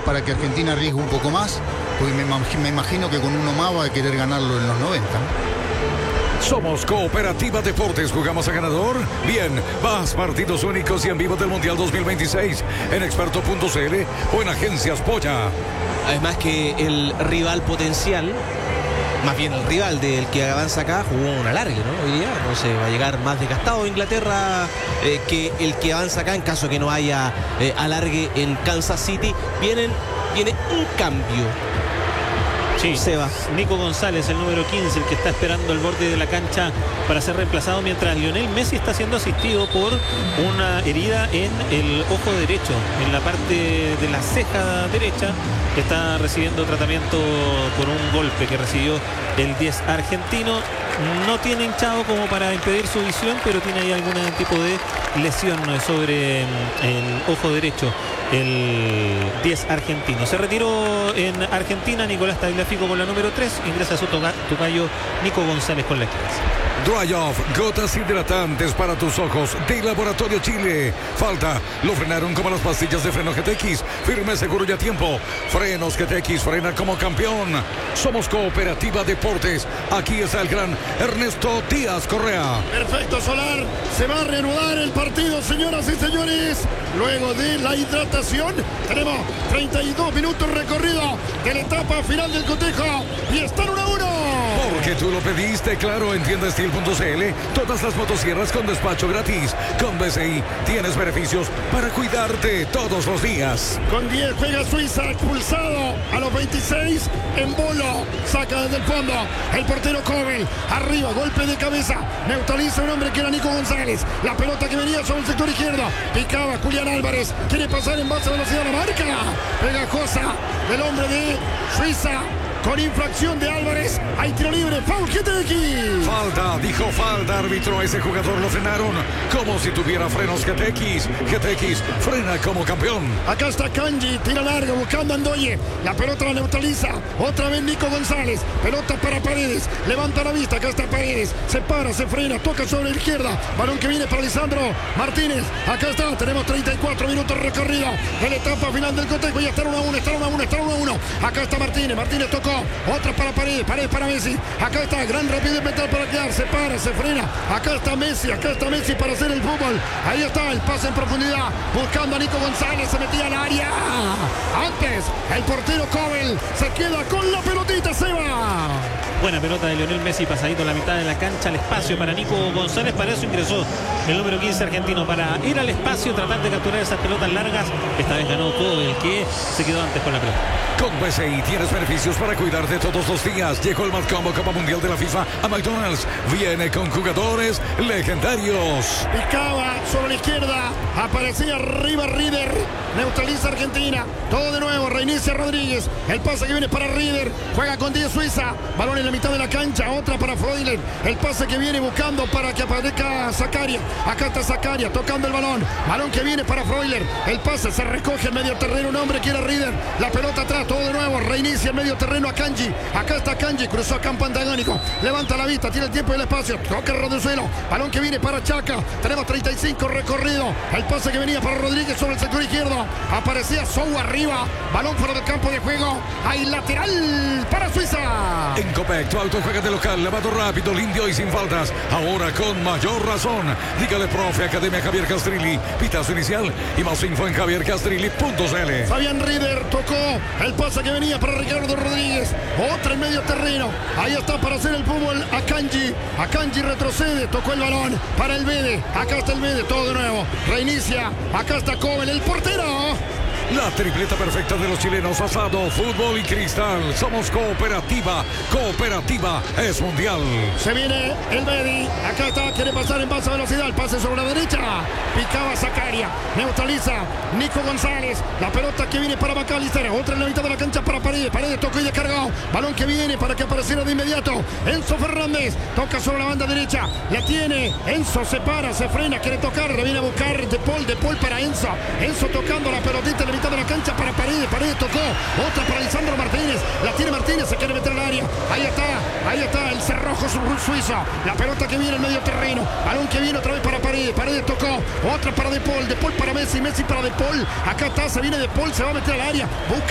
para que Argentina arriesgue un poco más, porque me imagino que con uno más va a querer ganarlo en los 90. Somos Cooperativa Deportes, ¿jugamos a ganador? Bien, más partidos únicos y en vivo del Mundial 2026 en experto.cl o en Agencias Polla. Además que el rival potencial, más bien el rival del que avanza acá, jugó un alargue, ¿no? Hoy día no se va a llegar más desgastado Inglaterra que el que avanza acá en caso que no haya alargue en Kansas City. Viene un cambio. Sí, Seba. Nico González, el número 15, el que está esperando el borde de la cancha para ser reemplazado, mientras Lionel Messi está siendo asistido por una herida en el ojo derecho, en la parte de la ceja derecha. Está recibiendo tratamiento por un golpe que recibió el 10 argentino. No tiene hinchado como para impedir su visión, pero tiene ahí algún tipo de lesión sobre el ojo derecho. El 10 argentino. Se retiró en Argentina Nicolás Tagliafico con la número 3. Ingresa su tocayo Nico González con la 15. Dry Off, gotas hidratantes para tus ojos de Laboratorio Chile. Falta, lo frenaron como las pastillas de freno GTX. Firme, seguro y a tiempo. Frenos GTX, frena como campeón. Somos Cooperativa Deportes. Aquí está el gran Ernesto Díaz Correa. Perfecto, Solar. Se va a reanudar el partido, señoras y señores. Luego de la hidratación, tenemos 32 minutos recorrido de la etapa final del cotejo. Y están 1-1. Porque tú lo pediste, claro, en tiendastil.cl. Todas las motosierras con despacho gratis. Con BCI tienes beneficios para cuidarte todos los días. Con 10 juega Suiza, expulsado a los 26. En bolo, saca desde el fondo el portero Kobel. Arriba, golpe de cabeza. Neutraliza un hombre que era Nico González. La pelota que venía sobre el sector izquierdo. Picaba Julián Álvarez. Quiere pasar en base a velocidad a la marca. Pegajosa del hombre de Suiza. Con infracción de Álvarez, hay tiro libre, foul GTX. Falta, dijo falta, árbitro, ese jugador lo frenaron como si tuviera frenos GTX. GTX frena como campeón. Acá está Kanji, tira larga, buscando a Andoye. La pelota la neutraliza, otra vez Nico González. Pelota para Paredes, levanta la vista, acá está Paredes. Se para, se frena, toca sobre la izquierda. Balón que viene para Lisandro Martínez. Acá está, tenemos 34 minutos recorrido en la etapa final del cotejo. Ya está 1-1, está 1-1, está 1-1. Acá está Martínez, Martínez tocó. Otra para Paredes, Paredes para Messi. Acá está, gran rapidez mental para quedar. Se para, se frena. Acá está Messi para hacer el fútbol. Ahí está el pase en profundidad. Buscando a Nico González, se metía al área. Antes, el portero Kobel se queda con la pelotita, Seba. Buena pelota de Lionel Messi, pasadito a la mitad de la cancha, al espacio para Nico González. Para eso ingresó el número 15 argentino, para ir al espacio, tratar de capturar esas pelotas largas. Esta vez ganó todo el que se quedó antes con la pelota. Con BCI tienes beneficios para cuidarte todos los días. Llegó el Mad Combo Copa Mundial de la FIFA a McDonald's. Viene con jugadores legendarios. Picaba sobre la izquierda, aparecía arriba Rieder. Neutraliza Argentina. Todo de nuevo, reinicia Rodríguez. El pase que viene para Rieder. Juega con 10 Suiza. Balón en la mitad de la cancha. Otra para Freuler. El pase que viene buscando para que aparezca Zakaria. Acá está Zakaria tocando el balón. Balón que viene para Freuler. El pase se recoge en medio terreno. Un hombre que era Rieder. La pelota atrás. Todo de nuevo. Reinicia en medio terreno a Kanji. Acá está Kanji. Cruzó a campo antagónico. Levanta la vista. Tiene el tiempo y el espacio. Toca el Rodezuelo. Balón que viene para Chaca. Tenemos 35 recorrido. El pase que venía para Rodríguez sobre el sector izquierdo. Aparecía Sou arriba. Balón fuera del campo de juego. Hay lateral para Suiza. En Copec, tu auto juega de local, lavado rápido, limpio y sin faltas. Ahora con mayor razón. Dígale, profe, Academia Javier Castrilli. Pitazo inicial y más info en javiercastrilli.cl. Fabián Rieder tocó el pase que venía para Ricardo Rodríguez. Otra en medio terreno. Ahí está para hacer el fútbol a Kanji. A Kanji retrocede. Tocó el balón para el Bede. Acá está el Bede. Todo de nuevo. Reinicia. Acá está Kobel, el portero. La tripleta perfecta de los chilenos, asado, fútbol y cristal. Somos Cooperativa. Cooperativa es mundial. Se viene el Bedi. Acá está, quiere pasar en base a velocidad. El pase sobre la derecha. Picaba Zakaria. Neutraliza Nico González. La pelota que viene para McAllister. Otra en la mitad de la cancha para Paredes. Paredes tocó y descargó. Balón que viene para que apareciera de inmediato Enzo Fernández. Toca sobre la banda derecha. La tiene. Enzo se para, se frena, quiere tocar. Le viene a buscar De Paul para Enzo. Enzo tocando la pelotita en la mitad de la cancha para Paredes. Paredes tocó. Otra para Lisandro Martínez. La tiene Martínez. Se quiere meter al área. Ahí está el cerrojo suizo. La pelota que viene en medio terreno. Balón que viene otra vez para Paredes. Paredes tocó. Otra para De Paul. De Paul para Messi. Messi para De Paul. Acá está. Se viene De Paul. Se va a meter al área. Busca